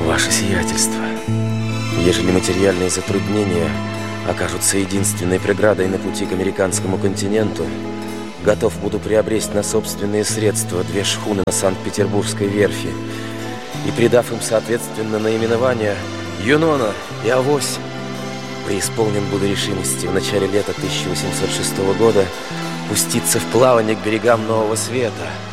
Ваше сиятельство, ежели материальные затруднения окажутся единственной преградой на пути к американскому континенту, готов буду приобрести на собственные средства 2 шхуны на Санкт-Петербургской верфи и, придав им соответственно наименования «Юнона» и «Авось», преисполнен буду решимости в начале лета 1806 года пуститься в плавание к берегам Нового Света,